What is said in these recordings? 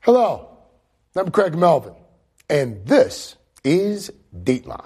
Hello, I'm Craig Melvin, and this is Dateline.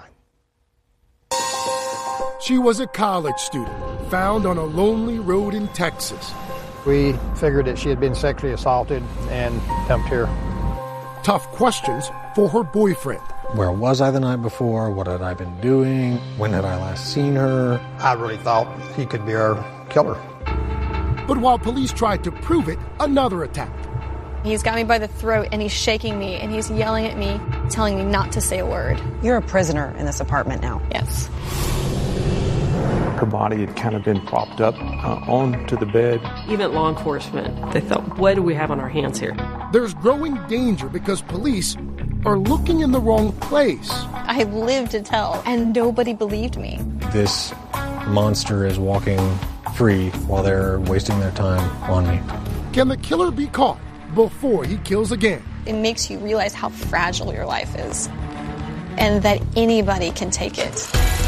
She was a college student found on a lonely road in Texas. We figured that she had been sexually assaulted and dumped here. Tough questions for her boyfriend. Where was I the night before? What had I been doing? When had I last seen her? I really thought he could be our killer. But while police tried to prove it, another attack. He's got me by the throat and he's shaking me and he's yelling at me, telling me not to say a word. You're a prisoner in this apartment now. Yes. Her body had kind of been propped up onto the bed. Even law enforcement, they thought, what do we have on our hands here? There's growing danger because police are looking in the wrong place. I lived to tell, and nobody believed me. This monster is walking free while they're wasting their time on me. Can the killer be caught before he kills again? It makes you realize how fragile your life is, and that anybody can take it.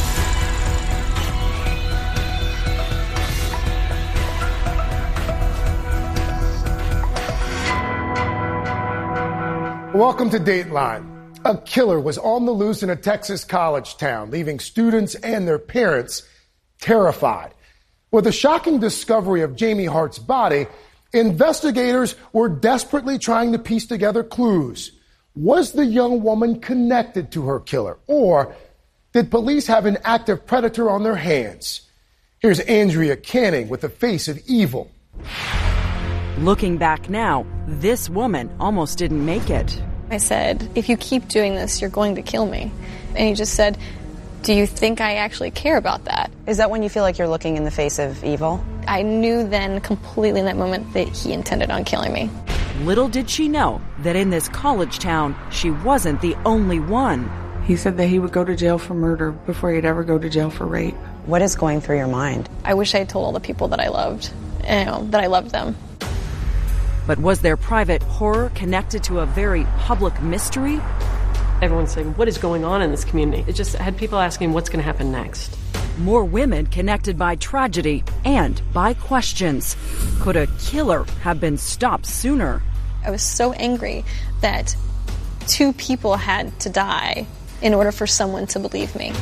Welcome to Dateline. A killer was on the loose in a Texas college town, leaving students and their parents terrified. With the shocking discovery of Jamie Hart's body, investigators were desperately trying to piece together clues. Was the young woman connected to her killer, or did police have an active predator on their hands? Here's Andrea Canning with the face of evil. Looking back now, this woman almost didn't make it. I said, if you keep doing this, you're going to kill me. And he just said, do you think I actually care about that? Is that when you feel like you're looking in the face of evil? I knew then completely in that moment that he intended on killing me. Little did she know that in this college town, she wasn't the only one. He said that he would go to jail for murder before he'd ever go to jail for rape. What is going through your mind? I wish I had told all the people that I loved, that I loved them. But was their private horror connected to a very public mystery? Everyone's saying, what is going on in this community? It just had people asking what's going to happen next. More women connected by tragedy and by questions. Could a killer have been stopped sooner? I was so angry that 2 people had to die in order for someone to believe me.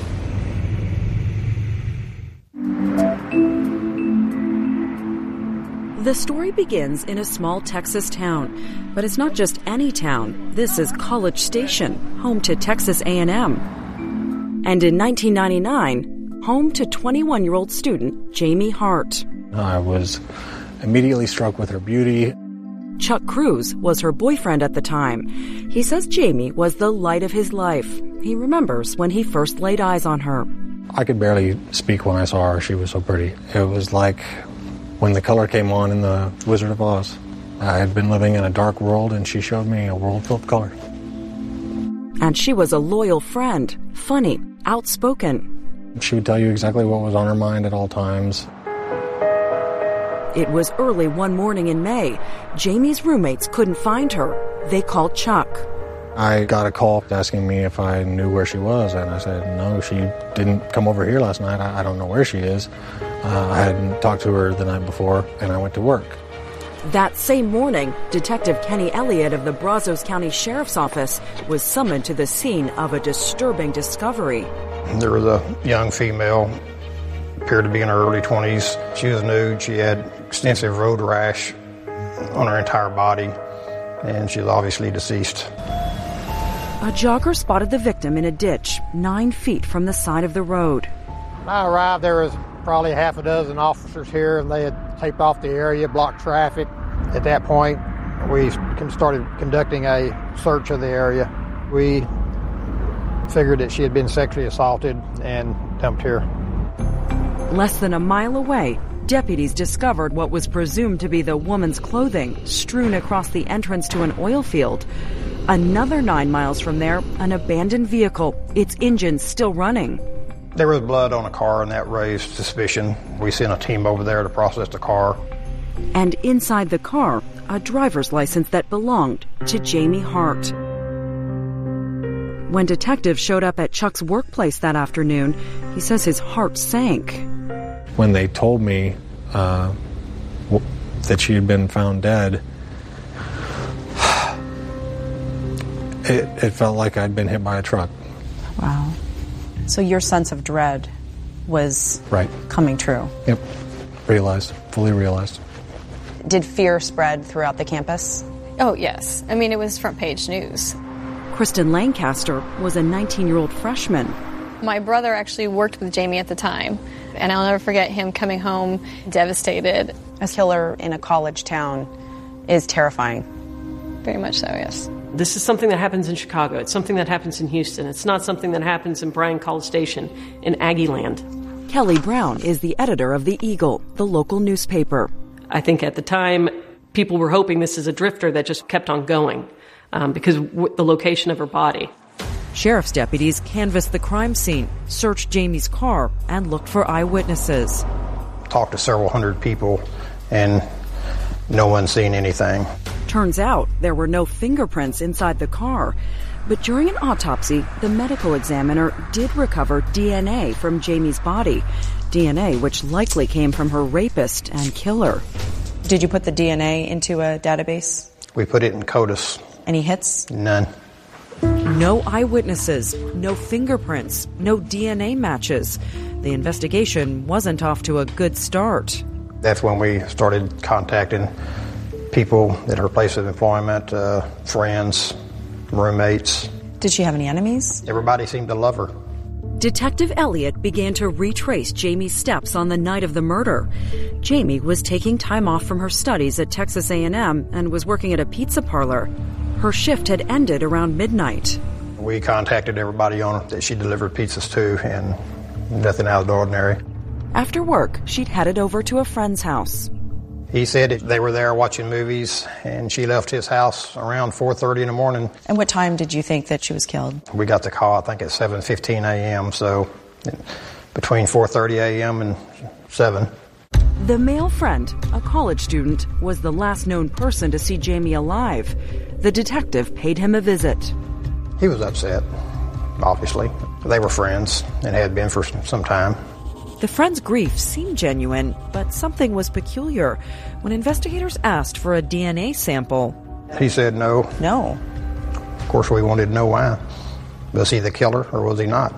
The story begins in a small Texas town, but it's not just any town. This is College Station, home to Texas A&M. And in 1999, home to 21-year-old student Jamie Hart. I was immediately struck with her beauty. Chuck Cruz was her boyfriend at the time. He says Jamie was the light of his life. He remembers when he first laid eyes on her. I could barely speak when I saw her. She was so pretty. It was like when the color came on in The Wizard of Oz. I had been living in a dark world, and she showed me a world full of color. And she was a loyal friend, funny, outspoken. She would tell you exactly what was on her mind at all times. It was early one morning in May. Jamie's roommates couldn't find her. They called Chuck. I got a call asking me if I knew where she was, and I said, no, she didn't come over here last night. I don't know where she is. I hadn't talked to her the night before, and I went to work. That same morning, Detective Kenny Elliott of the Brazos County Sheriff's Office was summoned to the scene of a disturbing discovery. There was a young female, appeared to be in her early 20s. She was nude. She had extensive road rash on her entire body, and she was obviously deceased. A jogger spotted the victim in a ditch 9 feet from the side of the road. When I arrived, there was probably half a dozen officers here, and they had taped off the area, blocked traffic. At that point, we started conducting a search of the area. We figured that she had been sexually assaulted and dumped here. Less than a mile away, deputies discovered what was presumed to be the woman's clothing strewn across the entrance to an oil field. Another 9 miles from there, an abandoned vehicle, its engine still running. There was blood on a car, and that raised suspicion. We sent a team over there to process the car. And inside the car, a driver's license that belonged to Jamie Hart. When detectives showed up at Chuck's workplace that afternoon, he says his heart sank. When they told me that she had been found dead, It felt like I'd been hit by a truck. Wow. So your sense of dread was coming true. Yep. Fully realized. Did fear spread throughout the campus? Oh, yes. I mean, it was front page news. Kristen Lancaster was a 19-year-old freshman. My brother actually worked with Jamie at the time, and I'll never forget him coming home devastated. A killer in a college town is terrifying. Very much so, yes. This is something that happens in Chicago. It's something that happens in Houston. It's not something that happens in Bryan College Station in Aggie Land. Kelly Brown is the editor of The Eagle, the local newspaper. I think at the time, people were hoping this is a drifter that just kept on going because of the location of her body. Sheriff's deputies canvassed the crime scene, searched Jamie's car, and looked for eyewitnesses. Talked to several hundred people, and no one's seen anything. Turns out there were no fingerprints inside the car. But during an autopsy, the medical examiner did recover DNA from Jamie's body. DNA which likely came from her rapist and killer. Did you put the DNA into a database? We put it in CODIS. Any hits? None. No eyewitnesses, no fingerprints, no DNA matches. The investigation wasn't off to a good start. That's when we started contacting people at her place of employment, friends, roommates. Did she have any enemies? Everybody seemed to love her. Detective Elliott began to retrace Jamie's steps on the night of the murder. Jamie was taking time off from her studies at Texas A&M and was working at a pizza parlor. Her shift had ended around midnight. We contacted everybody on that she delivered pizzas to, and nothing out of the ordinary. After work, she'd headed over to a friend's house. He said they were there watching movies, and she left his house around 4:30 in the morning. And what time did you think that she was killed? We got the call, I think, at 7:15 a.m., so between 4:30 a.m. and 7. The male friend, a college student, was the last known person to see Jamie alive. The detective paid him a visit. He was upset, obviously. They were friends and had been for some time. The friend's grief seemed genuine, but something was peculiar when investigators asked for a DNA sample. He said no. No. Of course, we wanted to know why. Was he the killer or was he not?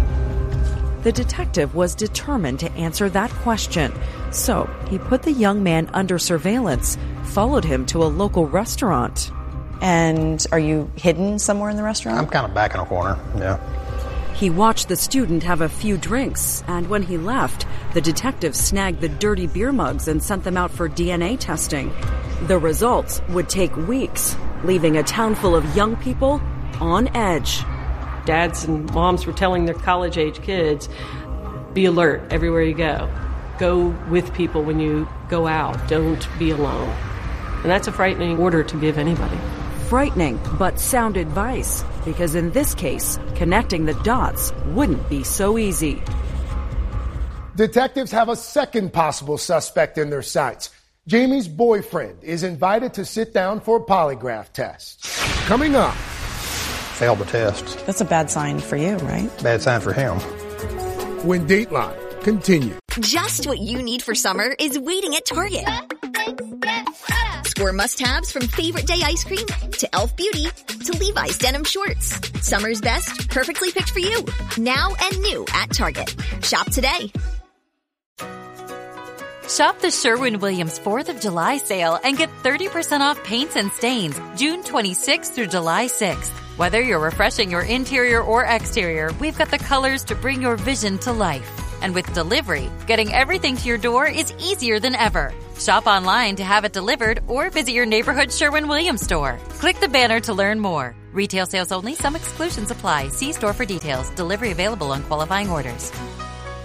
The detective was determined to answer that question, so he put the young man under surveillance, followed him to a local restaurant. And are you hidden somewhere in the restaurant? I'm kind of back in a corner, yeah. He watched the student have a few drinks, and when he left, the detective snagged the dirty beer mugs and sent them out for DNA testing. The results would take weeks, leaving a town full of young people on edge. Dads and moms were telling their college-age kids, be alert everywhere you go. Go with people when you go out. Don't be alone. And that's a frightening order to give anybody. Frightening, but sound advice, because in this case, connecting the dots wouldn't be so easy. Detectives have a second possible suspect in their sights. Jamie's boyfriend is invited to sit down for a polygraph test. Coming up. Failed the test. That's a bad sign for you, right? Bad sign for him. When Dateline continues. Just what you need for summer is waiting at Target. Score must-haves from Favorite Day ice cream to e.l.f. Beauty to Levi's denim shorts. Summer's best, perfectly picked for you. Now and new at Target. Shop today. Shop the Sherwin-Williams 4th of July sale and get 30% off paints and stains June 26th through July 6th. Whether you're refreshing your interior or exterior, we've got the colors to bring your vision to life. And with delivery, getting everything to your door is easier than ever. Shop online to have it delivered or visit your neighborhood Sherwin-Williams store. Click the banner to learn more. Retail sales only. Some exclusions apply. See store for details. Delivery available on qualifying orders.